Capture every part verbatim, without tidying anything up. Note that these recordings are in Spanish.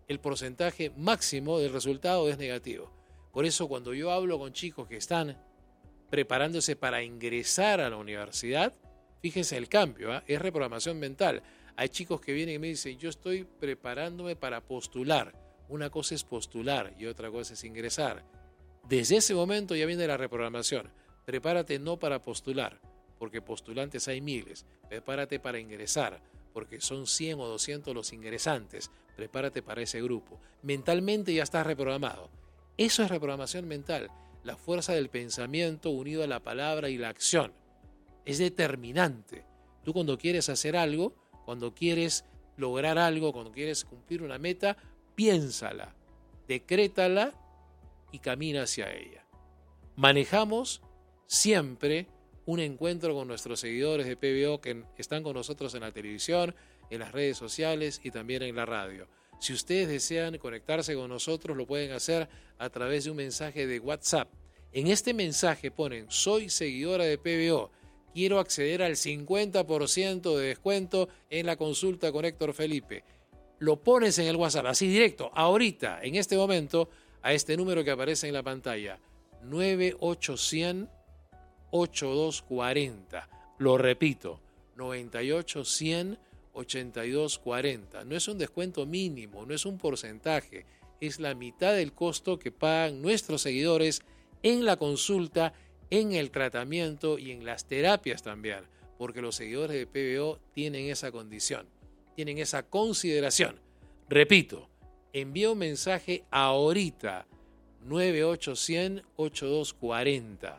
el porcentaje máximo del resultado es negativo. Por eso cuando yo hablo con chicos que están preparándose para ingresar a la universidad, fíjense el cambio, ¿eh? Es reprogramación mental. Hay chicos que vienen y me dicen, yo estoy preparándome para postular. Una cosa es postular y otra cosa es ingresar. Desde ese momento ya viene la reprogramación. Prepárate no para postular, porque postulantes hay miles. Prepárate para ingresar, porque son cien o doscientos los ingresantes. Prepárate para ese grupo. Mentalmente ya estás reprogramado. Eso es reprogramación mental. La fuerza del pensamiento unido a la palabra y la acción. Es determinante. Tú cuando quieres hacer algo, cuando quieres lograr algo, cuando quieres cumplir una meta, piénsala, decrétala y camina hacia ella. Manejamos siempre un encuentro con nuestros seguidores de P B O que están con nosotros en la televisión, en las redes sociales y también en la radio. Si ustedes desean conectarse con nosotros, lo pueden hacer a través de un mensaje de WhatsApp. En este mensaje ponen, soy seguidora de P B O, quiero acceder al cincuenta por ciento de descuento en la consulta con Héctor Felipe. Lo pones en el WhatsApp, así directo, ahorita, en este momento, a este número que aparece en la pantalla, nueve ocho cero cero, ocho dos cuatro cero. Lo repito, nueve ocho cero cero, ocho dos cuatro cero. No es un descuento mínimo, no es un porcentaje, es la mitad del costo que pagan nuestros seguidores en la consulta, en el tratamiento y en las terapias también, porque los seguidores de P B O tienen esa condición, tienen esa consideración. Repito, envía un mensaje ahorita, nueve ocho cero cero, ocho dos cuatro cero.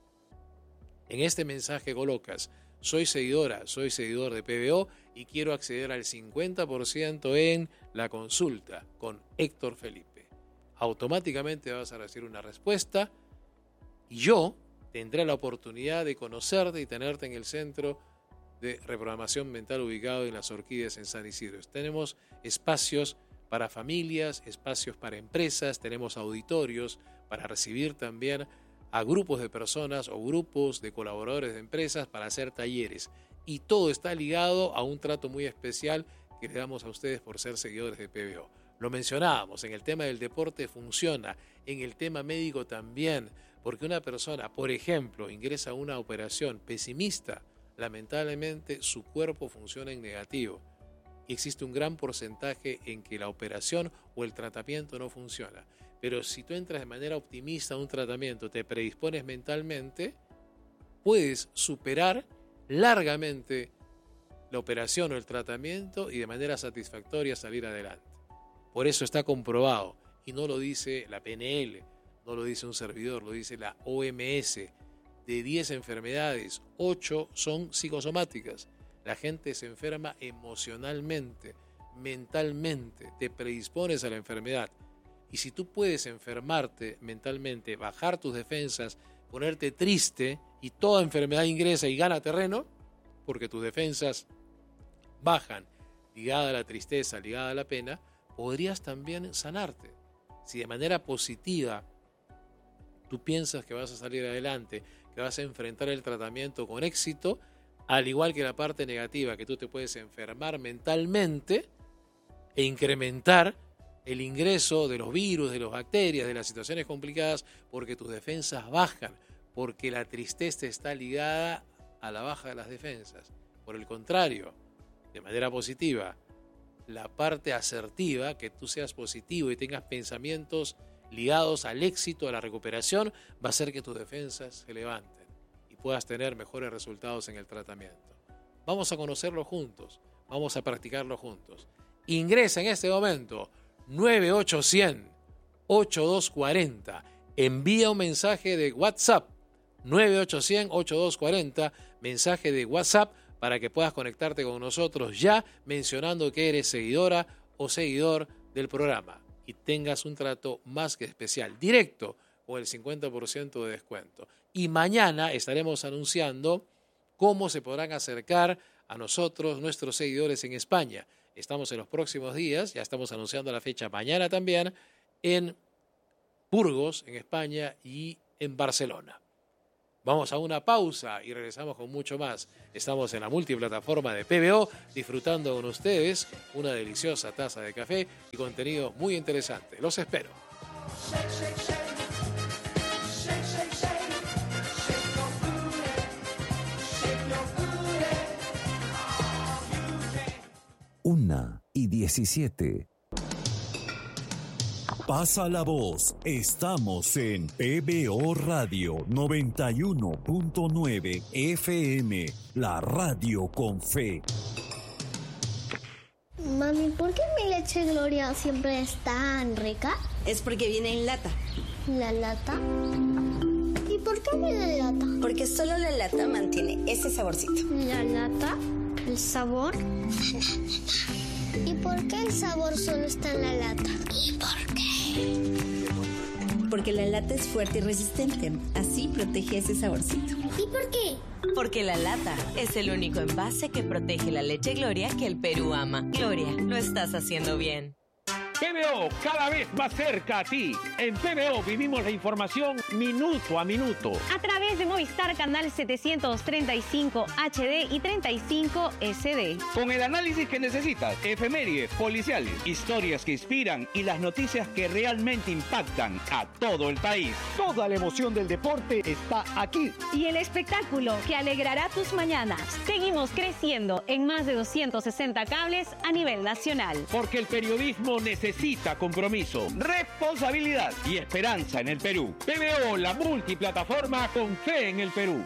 En este mensaje colocas, soy seguidora, soy seguidor de P B O y quiero acceder al cincuenta por ciento en la consulta con Héctor Felipe. Automáticamente vas a recibir una respuesta y yo tendré la oportunidad de conocerte y tenerte en el centro de reprogramación mental ubicado en Las Orquídeas en San Isidro. Tenemos espacios para familias, espacios para empresas, tenemos auditorios para recibir también a grupos de personas o grupos de colaboradores de empresas para hacer talleres. Y todo está ligado a un trato muy especial que le damos a ustedes por ser seguidores de P B O. Lo mencionábamos, en el tema del deporte funciona, en el tema médico también, porque una persona, por ejemplo, ingresa a una operación pesimista, lamentablemente su cuerpo funciona en negativo. Y existe un gran porcentaje en que la operación o el tratamiento no funciona. Pero si tú entras de manera optimista a un tratamiento, te predispones mentalmente, puedes superar largamente la operación o el tratamiento y de manera satisfactoria salir adelante. Por eso está comprobado, y no lo dice la P N L, no lo dice un servidor, lo dice la O M S. De diez enfermedades, ocho son psicosomáticas. La gente se enferma emocionalmente, mentalmente, te predispones a la enfermedad. Y si tú puedes enfermarte mentalmente, bajar tus defensas, ponerte triste y toda enfermedad ingresa y gana terreno, porque tus defensas bajan, ligada a la tristeza, ligada a la pena, podrías también sanarte. Si de manera positiva tú piensas que vas a salir adelante, que vas a enfrentar el tratamiento con éxito, al igual que la parte negativa, que tú te puedes enfermar mentalmente e incrementar el ingreso de los virus, de las bacterias, de las situaciones complicadas, porque tus defensas bajan, porque la tristeza está ligada a la baja de las defensas. Por el contrario, de manera positiva, la parte asertiva, que tú seas positivo y tengas pensamientos ligados al éxito, a la recuperación, va a hacer que tus defensas se levanten y puedas tener mejores resultados en el tratamiento. Vamos a conocerlo juntos, vamos a practicarlo juntos. Ingresa en este momento nueve ocho cero cero, ocho dos cuatro cero. Envía un mensaje de WhatsApp nueve ocho cero cero, ocho dos cuatro cero, mensaje de WhatsApp para que puedas conectarte con nosotros ya mencionando que eres seguidora o seguidor del programa y tengas un trato más que especial, directo con el cincuenta por ciento de descuento. Y mañana estaremos anunciando cómo se podrán acercar a nosotros nuestros seguidores en España. Estamos en los próximos días, ya estamos anunciando la fecha mañana también, en Burgos, en España, y en Barcelona. Vamos a una pausa y regresamos con mucho más. Estamos en la multiplataforma de P B O, disfrutando con ustedes una deliciosa taza de café y contenido muy interesante. Los espero. Una y diecisiete. Pasa la voz. Estamos en P B O Radio noventa y uno punto nueve F M, la radio con fe. Mami, ¿por qué mi leche Gloria siempre es tan rica? Es porque viene en lata. ¿La lata? ¿Y por qué viene en lata? Porque solo la lata mantiene ese saborcito. ¿La lata? ¿El sabor? ¿Y por qué el sabor solo está en la lata? ¿Y por qué? Porque la lata es fuerte y resistente. Así protege ese saborcito. ¿Y por qué? Porque la lata es el único envase que protege la leche Gloria que el Perú ama. Gloria, lo estás haciendo bien. P B O, cada vez más cerca a ti. En P B O vivimos la información minuto a minuto. A través de Movistar Canal setecientos treinta y cinco H D y treinta y cinco S D. Con el análisis que necesitas, efemérides, policiales, historias que inspiran y las noticias que realmente impactan a todo el país. Toda la emoción del deporte está aquí. Y el espectáculo que alegrará tus mañanas. Seguimos creciendo en más de doscientos sesenta cables a nivel nacional. Porque el periodismo necesita Necesita compromiso, responsabilidad y esperanza en el Perú. P B O, la multiplataforma con fe en el Perú.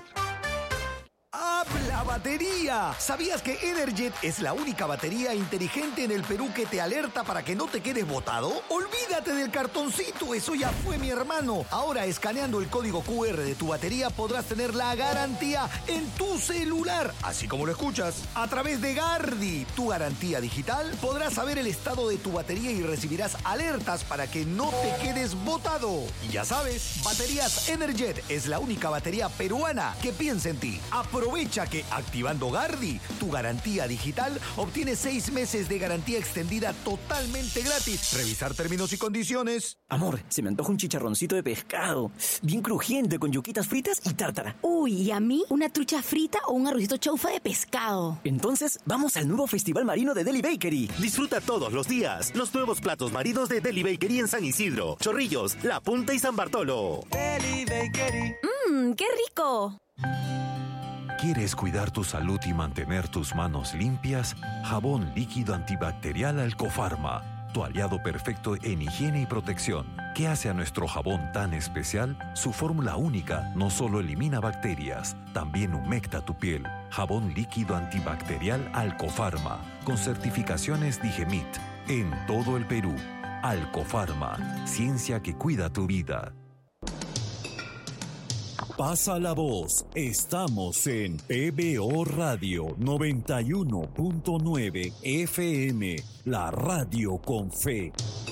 ¡Habla batería! ¿Sabías que Energet es la única batería inteligente en el Perú que te alerta para que no te quedes botado? Olvídate del cartoncito, eso ya fue, mi hermano. Ahora, escaneando el código Q R de tu batería, podrás tener la garantía en tu celular, así como lo escuchas. A través de Gardi, tu garantía digital, podrás saber el estado de tu batería y recibirás alertas para que no te quedes botado. Y ya sabes, Baterías Energet es la única batería peruana que piensa en ti. Aprovecha que activando Gardi, tu garantía digital, obtienes seis meses de garantía extendida totalmente gratis. Revisar términos y condiciones. Amor, se me antoja un chicharroncito de pescado, bien crujiente, con yuquitas fritas y tártara. Uy, ¿y a mí? ¿Una trucha frita o un arrocito chaufa de pescado? Entonces, vamos al nuevo Festival Marino de Deli Bakery. Disfruta todos los días los nuevos platos marinos de Deli Bakery en San Isidro, Chorrillos, La Punta y San Bartolo. Deli Bakery. Mmm, ¡qué rico! ¿Quieres cuidar tu salud y mantener tus manos limpias? Jabón líquido antibacterial Alcofarma, tu aliado perfecto en higiene y protección. ¿Qué hace a nuestro jabón tan especial? Su fórmula única no solo elimina bacterias, también humecta tu piel. Jabón líquido antibacterial Alcofarma, con certificaciones Digemit, en todo el Perú. Alcofarma, ciencia que cuida tu vida. Pasa la voz. Estamos en P B O Radio noventa y uno punto nueve F M, la radio con fe.